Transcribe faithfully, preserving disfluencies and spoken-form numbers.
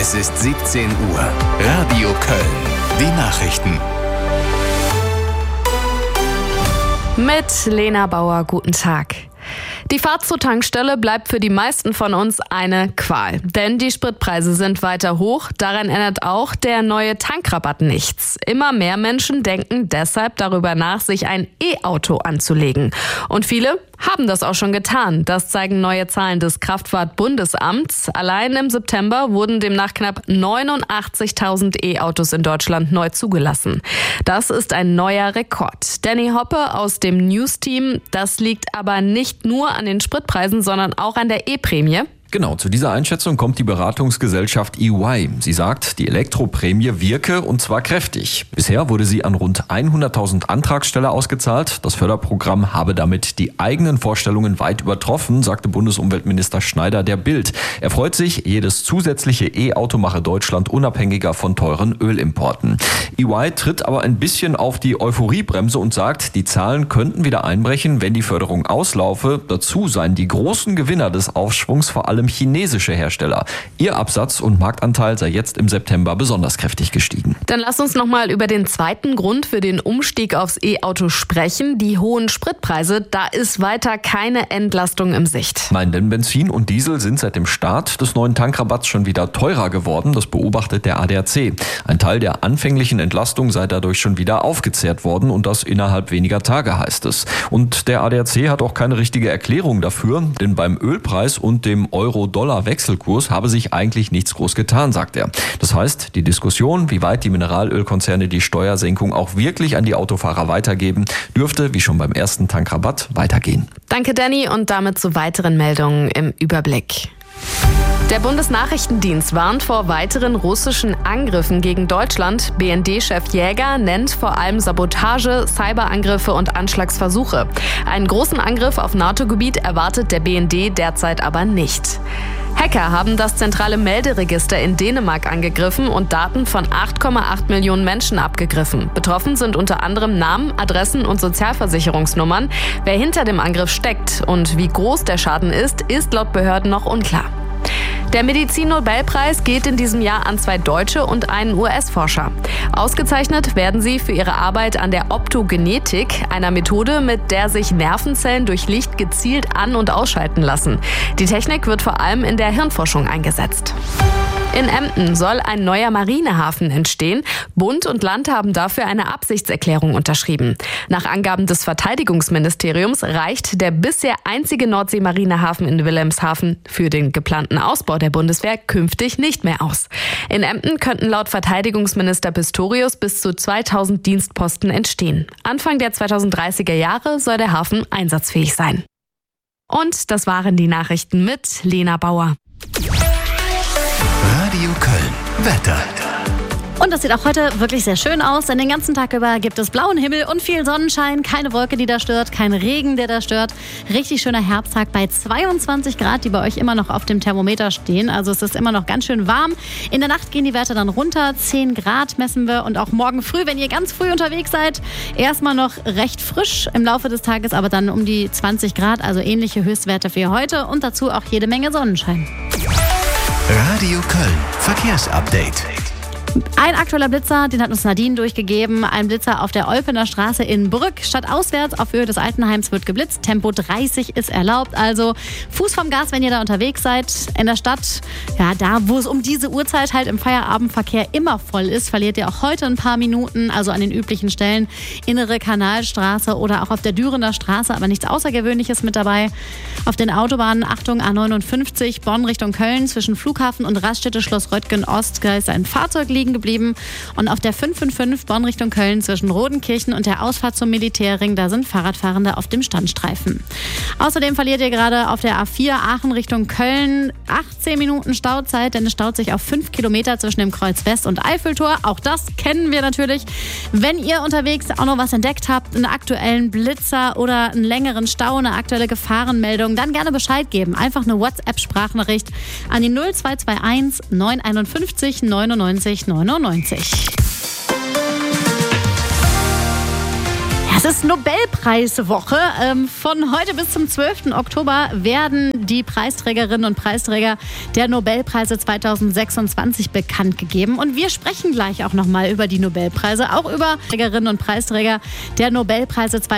Es ist siebzehn Uhr. Radio Köln. Die Nachrichten. Mit Lena Bauer, guten Tag. Die Fahrt zur Tankstelle bleibt für die meisten von uns eine Qual. Denn die Spritpreise sind weiter hoch. Daran ändert auch der neue Tankrabatt nichts. Immer mehr Menschen denken deshalb darüber nach, sich ein E-Auto anzulegen. Und viele haben das auch schon getan. Das zeigen neue Zahlen des Kraftfahrt-Bundesamts. Allein im September wurden demnach knapp neunundachtzigtausend E-Autos in Deutschland neu zugelassen. Das ist ein neuer Rekord. Danny Hoppe aus dem News-Team. Das liegt aber nicht nur an den Spritpreisen, sondern auch an der E-Prämie. Genau, zu dieser Einschätzung kommt die Beratungsgesellschaft E Y. Sie sagt, die Elektroprämie wirke und zwar kräftig. Bisher wurde sie an rund hunderttausend Antragsteller ausgezahlt. Das Förderprogramm habe damit die eigenen Vorstellungen weit übertroffen, sagte Bundesumweltminister Schneider der Bild. Er freut sich, jedes zusätzliche E-Auto mache Deutschland unabhängiger von teuren Ölimporten. E Y tritt aber ein bisschen auf die Euphoriebremse und sagt, die Zahlen könnten wieder einbrechen, wenn die Förderung auslaufe. Dazu seien die großen Gewinner des Aufschwungs vor allem chinesische Hersteller. Ihr Absatz und Marktanteil sei jetzt im September besonders kräftig gestiegen. Dann lass uns noch mal über den zweiten Grund für den Umstieg aufs E-Auto sprechen. Die hohen Spritpreise, da ist weiter keine Entlastung im Sicht. Nein, denn Benzin und Diesel sind seit dem Start des neuen Tankrabatts schon wieder teurer geworden. Das beobachtet der A D A C. Ein Teil der anfänglichen Entlastung sei dadurch schon wieder aufgezehrt worden und das innerhalb weniger Tage, heißt es. Und der A D A C hat auch keine richtige Erklärung dafür, denn beim Ölpreis und dem Euro-Dollar-Wechselkurs habe sich eigentlich nichts groß getan, sagt er. Das heißt, die Diskussion, wie weit die Mineralölkonzerne die Steuersenkung auch wirklich an die Autofahrer weitergeben, dürfte, wie schon beim ersten Tankrabatt, weitergehen. Danke, Danny, und damit zu weiteren Meldungen im Überblick. Der Bundesnachrichtendienst warnt vor weiteren russischen Angriffen gegen Deutschland. B N D-Chef Jäger nennt vor allem Sabotage, Cyberangriffe und Anschlagsversuche. Einen großen Angriff auf NATO-Gebiet erwartet der B N D derzeit aber nicht. Hacker haben das zentrale Melderegister in Dänemark angegriffen und Daten von acht Komma acht Millionen Menschen abgegriffen. Betroffen sind unter anderem Namen, Adressen und Sozialversicherungsnummern. Wer hinter dem Angriff steckt und wie groß der Schaden ist, ist laut Behörden noch unklar. Der Medizin-Nobelpreis geht in diesem Jahr an zwei Deutsche und einen U S-Forscher. Ausgezeichnet werden sie für ihre Arbeit an der Optogenetik, einer Methode, mit der sich Nervenzellen durch Licht gezielt an- und ausschalten lassen. Die Technik wird vor allem in der Hirnforschung eingesetzt. In Emden soll ein neuer Marinehafen entstehen. Bund und Land haben dafür eine Absichtserklärung unterschrieben. Nach Angaben des Verteidigungsministeriums reicht der bisher einzige Nordsee-Marinehafen in Wilhelmshaven für den geplanten Ausbau der Bundeswehr künftig nicht mehr aus. In Emden könnten laut Verteidigungsminister Pistorius bis zu zweitausend Dienstposten entstehen. Anfang der zweitausenddreißiger Jahre soll der Hafen einsatzfähig sein. Und das waren die Nachrichten mit Lena Bauer. Radio Köln. Wetter. Und das sieht auch heute wirklich sehr schön aus, denn den ganzen Tag über gibt es blauen Himmel und viel Sonnenschein. Keine Wolke, die da stört, kein Regen, der da stört. Richtig schöner Herbsttag bei zweiundzwanzig Grad, die bei euch immer noch auf dem Thermometer stehen. Also es ist immer noch ganz schön warm. In der Nacht gehen die Werte dann runter. zehn Grad messen wir. Und auch morgen früh, wenn ihr ganz früh unterwegs seid, erstmal noch recht frisch. Im Laufe des Tages aber dann um die zwanzig Grad, also ähnliche Höchstwerte wie heute. Und dazu auch jede Menge Sonnenschein. Radio Köln. Verkehrsupdate. Ein aktueller Blitzer, den hat uns Nadine durchgegeben. Ein Blitzer auf der Olpener Straße in Brück. Stadtauswärts auf Höhe des Altenheims wird geblitzt. Tempo dreißig ist erlaubt. Also Fuß vom Gas, wenn ihr da unterwegs seid. In der Stadt, ja, da wo es um diese Uhrzeit halt im Feierabendverkehr immer voll ist, verliert ihr auch heute ein paar Minuten. Also an den üblichen Stellen. Innere Kanalstraße oder auch auf der Dürener Straße. Aber nichts Außergewöhnliches mit dabei. Auf den Autobahnen, Achtung, A neunundfünfzig, Bonn Richtung Köln. Zwischen Flughafen und Raststätte Schloss Röttgen Ost ist ein Fahrzeug liegen geblieben. Und auf der fünf fünf fünf Bonn Richtung Köln zwischen Rodenkirchen und der Ausfahrt zum Militärring, da sind Fahrradfahrende auf dem Standstreifen. Außerdem verliert ihr gerade auf der A vier Aachen Richtung Köln achtzehn Minuten Stauzeit, denn es staut sich auf fünf Kilometer zwischen dem Kreuz West und Eiffeltor. Auch das kennen wir natürlich. Wenn ihr unterwegs auch noch was entdeckt habt, einen aktuellen Blitzer oder einen längeren Stau, eine aktuelle Gefahrenmeldung, dann gerne Bescheid geben. Einfach eine WhatsApp-Sprachnachricht an die null zwei zwei eins neun fünf eins neunundneunzig neunundneunzig. Ja, es ist Nobelpreiswoche. Ähm, von heute bis zum zwölften Oktober werden die Preisträgerinnen und Preisträger der Nobelpreise zweitausendsechsundzwanzig bekannt gegeben. Und wir sprechen gleich auch nochmal über die Nobelpreise, auch über Preisträgerinnen und Preisträger der Nobelpreise zweitausendsechsundzwanzig.